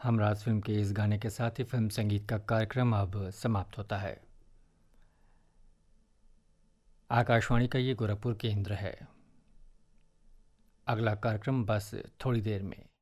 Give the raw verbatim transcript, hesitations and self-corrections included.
Humraaz film के इस गाने के साथ ही फिल्म संगीत का कार्यक्रम अब समाप्त होता है। आकाशवाणी का ये गोरखपुर केंद्र है। अगला कार्यक्रम बस थोड़ी देर में।